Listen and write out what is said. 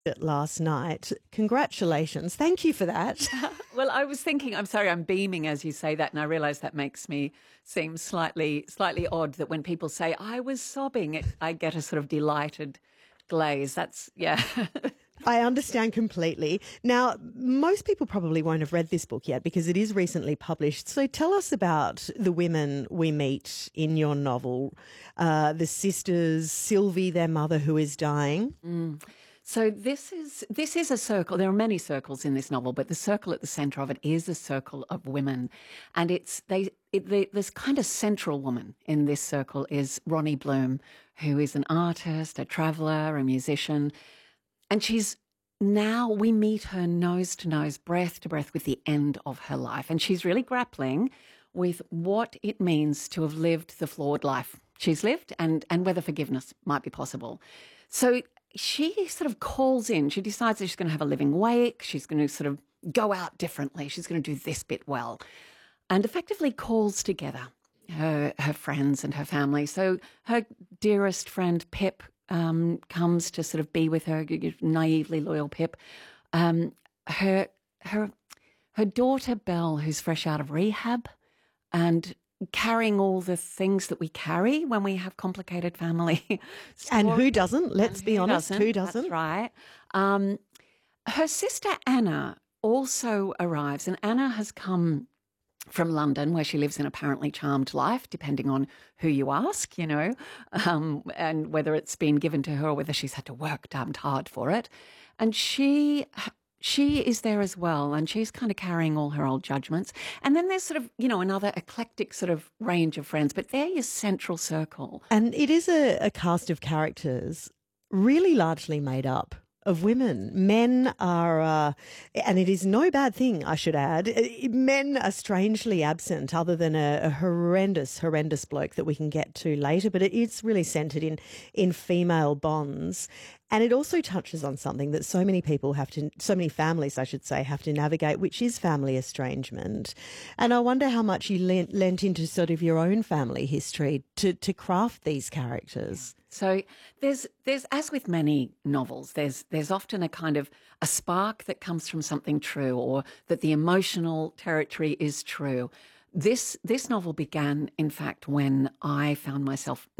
it last night. Congratulations. Thank you for that. Well, I was thinking, I'm sorry, I'm beaming as you say that, and I realise that makes me seem slightly odd that when people say I was sobbing, I get a sort of delighted glaze. That's, yeah. I understand completely. Now, most people probably won't have read this book yet because it is recently published. So tell us about the women we meet in your novel, the sisters, Sylvie, their mother who is dying. So this is a circle. There are many circles in this novel, but the circle at the centre of it is a circle of women, and this kind of central woman in this circle is Ronnie Bloom, who is an artist, a traveller, a musician, and we meet her nose to nose, breath to breath with the end of her life, and she's really grappling with what it means to have lived the flawed life she's lived, and whether forgiveness might be possible. So she sort of calls in, she decides that she's going to have a living wake, she's going to sort of go out differently, she's going to do this bit well, and effectively calls together her friends and her family. So her dearest friend Pip comes to sort of be with her, naively loyal Pip. Her daughter Belle, who's fresh out of rehab and carrying all the things that we carry when we have complicated family And stories. who doesn't? Let's be honest, who doesn't? That's right. Her sister Anna also arrives, and Anna has come from London, where she lives an apparently charmed life, depending on who you ask, and whether it's been given to her or whether she's had to work damned hard for it. And she is there as well, and she's kind of carrying all her old judgments. And then there's sort of, another eclectic sort of range of friends, but they're your central circle. And it is a cast of characters really largely made up of women. Men are, and it is no bad thing, I should add, men are strangely absent other than a horrendous bloke that we can get to later, but it's really centred in female bonds. And it also touches on something that so many families, I should say, have to navigate, which is family estrangement. And I wonder how much you lent into sort of your own family history to craft these characters. So there's as with many novels, there's often a kind of a spark that comes from something true, or that the emotional territory is true. This novel began, in fact, when I found myself